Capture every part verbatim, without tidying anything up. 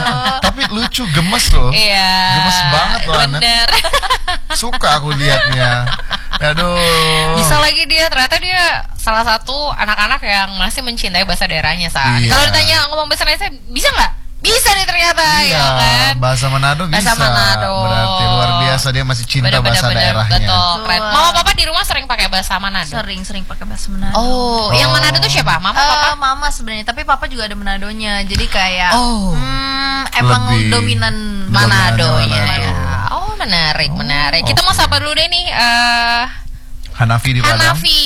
Tapi lucu, gemes loh. Iya. Gemes banget loh Anet. Bener. Suka aku liatnya. Aduh. Bisa lagi dia, ternyata dia salah satu anak-anak yang masih mencintai bahasa daerahnya saat. Iya. Kalau ditanya ngomong bahasa Indonesia bisa nggak? Bisa nih ternyata, Iya, ya kan? bahasa Manado bisa. Bahasa Manado. Berarti luar biasa, dia masih cinta Bener, bahasa bener, bener. daerahnya. Betul, keren. Mama papa di rumah sering pakai bahasa Manado. Sering-sering pakai bahasa Manado. Oh, yang Manado tuh siapa? Mama Eh, papa? mama sebenarnya, tapi papa juga ada Manadonya. Jadi kayak Oh. hmm, emang Lebih dominan Manadonya Manado. ya. Oh, menarik, menarik. Kita mau sapa dulu deh nih eh Hanafi di Padang. Hanafi.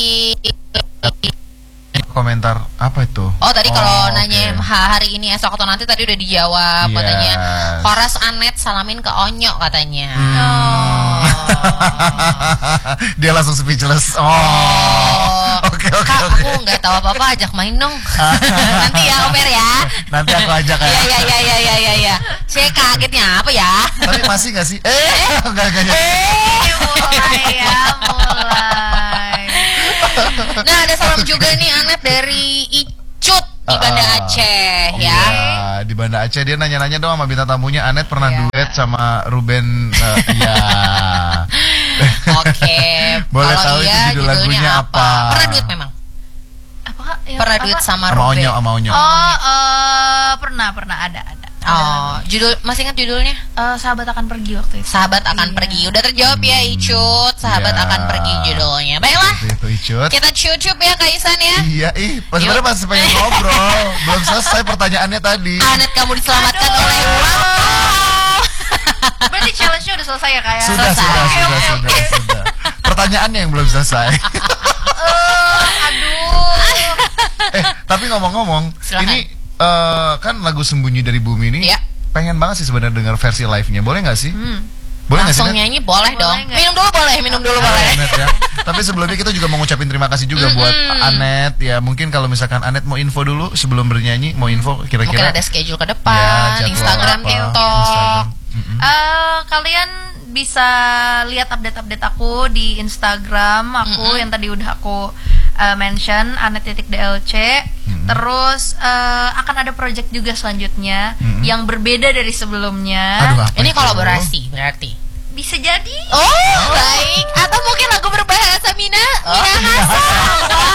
Komentar apa itu? Oh tadi kalau oke. nanya ha- hari ini esok atau nanti tadi udah dijawab Yes. katanya. Horas Anet salamin ke Onyo katanya. Hmm. Oh. Dia langsung speechless. Oh. Oke oke Kak, oke. aku nggak tahu apa-apa, ajak main dong. Nanti ya Omer ya. Nanti aku ajak ya. Iya iya iya iya iya iya. Ya. Saya kagetnya apa ya? Tapi masih gak sih? Eh, enggak enggak. enggak. Eh, mulai ya, mulai. Nah ada salam juga nih Anet dari Icut di Banda Ah, Aceh ya. Ya, di Banda Aceh dia nanya-nanya dong sama bintang tamunya. Anet pernah Iya. duet sama Ruben. eh, Iya. Oke. Boleh Kalau tahu iya, itu judul lagunya apa? Pernah duet memang? Apa Kak? Ya, Pernah apa? duet sama Sama Ruben? Onyo, sama Onyo. Oh, eh, pernah, pernah ada, ada. Oh, judul masih ingat judulnya? Eh, sahabat akan pergi waktu itu. Sahabat akan Iya. pergi. Udah terjawab ya Icut. Sahabat Iya. akan pergi judulnya. Baiklah. Itu Icut. Kita cucup ya Kak Isan ya. Iya, ih, pas sebenarnya Yuk. masih pengen ngobrol. Belum selesai pertanyaannya tadi. Anet kamu diselamatkan Aduh. oleh wow. Berarti challenge-nya udah selesai ya Kak ya? Sudah, Selesai. sudah, Oke, sudah, oke, sudah, oke. sudah. Pertanyaannya yang belum selesai. Eh, aduh. eh, tapi ngomong-ngomong, Silakan. ini eh, kan lagu Sembunyi dari Bumi ini Iya. pengen banget sih sebenarnya dengar versi live-nya. Boleh nggak sih? Hmm. Boleh nggak sih? Langsung Net? nyanyi boleh, Boleh dong. nggak? Minum dulu boleh, minum dulu boleh. Anet ya. Tapi sebelumnya kita juga mau ngucapin terima kasih juga buat Anet ya. Mungkin kalau misalkan Anet mau info dulu sebelum bernyanyi, mau info Mungkin kira-kira ada schedule ke ya, depan, jadwal Instagram, apa, TikTok. Instagram. Mm-mm. Eh, kalian bisa lihat update-update aku di Instagram aku yang tadi udah aku eh, mention anet titik d l c. Terus eh, akan ada project juga selanjutnya Mm-mm. yang berbeda dari sebelumnya. Aduh, apa Ini itu? kolaborasi berarti. Bisa jadi. Oh, baik. Atau mungkin lagu berbahasa Mina, Mina Hasan.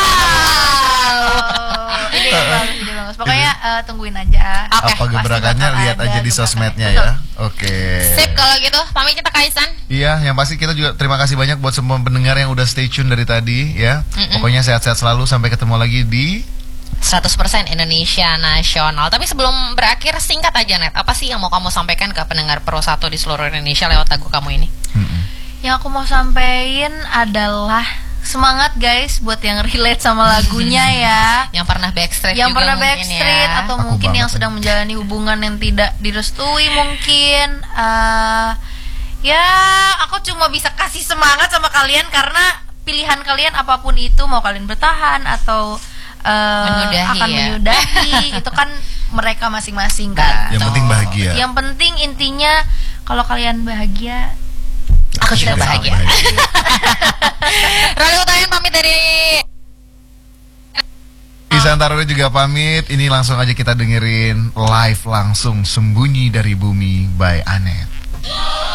Wow. Oh, ide yang bagus, ide yang bagus. Pokoknya eh, tungguin aja. Oke, Apa gebrakannya pasti bakal lihat ada aja di gebrakan. sosmednya Betul. ya. Oke. Sip kalau gitu. Pamit kita Kaisan. Iya, yang pasti kita juga terima kasih banyak buat semua pendengar yang udah stay tune dari tadi ya. Pokoknya sehat-sehat selalu, sampai ketemu lagi di seratus persen Indonesia Nasional. Tapi sebelum berakhir, singkat aja Net. Apa sih yang mau kamu sampaikan ke pendengar Pro satu di seluruh Indonesia lewat lagu kamu ini? Mm-mm. Yang aku mau sampein adalah semangat guys buat yang relate sama lagunya ya. Yang pernah backstreet Yang juga pernah mungkin backstreet ya. atau Aku mungkin banget yang sedang menjalani hubungan yang tidak direstui mungkin. Eh, ya aku cuma bisa kasih semangat sama kalian karena pilihan kalian apapun itu, mau kalian bertahan atau eh, Menyudahi akan ya. menyudahi itu kan mereka masing-masing kan. Yang penting bahagia. Yang penting intinya kalau kalian bahagia, Aku juga Jadi bahagia. Roli Utayan pamit dari Isantaro juga pamit. Ini langsung aja kita dengerin live langsung Sembunyi dari Bumi by Anet.